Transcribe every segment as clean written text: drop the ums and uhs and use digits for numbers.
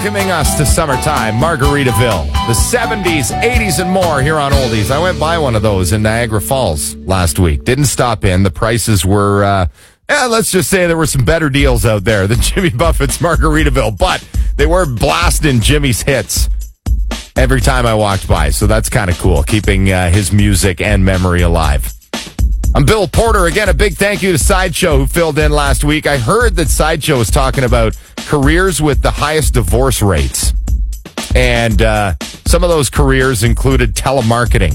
Welcoming us to summertime, Margaritaville. The 70s, 80s, and more here on Oldies. I went by one of those in Niagara Falls last week. Didn't stop in. The prices were, let's just say there were some better deals out there than Jimmy Buffett's Margaritaville. But they were blasting Jimmy's hits every time I walked by. So that's kind of cool, keeping his music and memory alive. I'm Bill Porter. Again, a big thank you to Sideshow who filled in last week. I heard that Sideshow was talking about careers with the highest divorce rates. And some of those careers included telemarketing.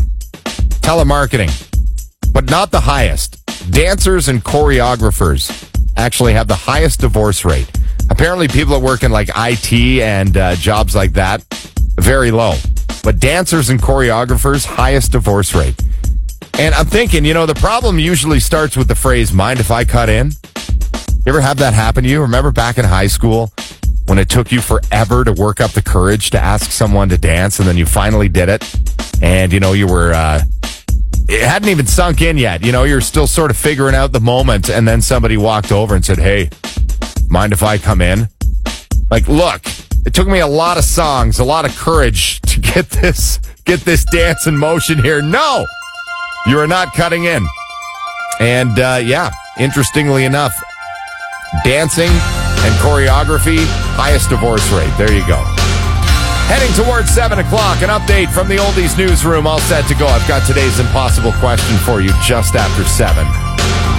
But not the highest. Dancers and choreographers actually have the highest divorce rate. Apparently people that work in like IT and jobs like that, very low. But dancers and choreographers, highest divorce rate. And I'm thinking, the problem usually starts with the phrase, mind if I cut in? You ever have that happen to you? Remember back in high school when it took you forever to work up the courage to ask someone to dance and then you finally did it? And, you were, it hadn't even sunk in yet. You're still sort of figuring out the moment. And then somebody walked over and said, hey, mind if I come in? Like, look, it took me a lot of songs, a lot of courage to get this dance in motion here. No! You are not cutting in. And, interestingly enough, dancing and choreography, highest divorce rate. There you go. Heading towards 7 o'clock, an update from the Oldies newsroom. All set to go. I've got today's impossible question for you just after 7.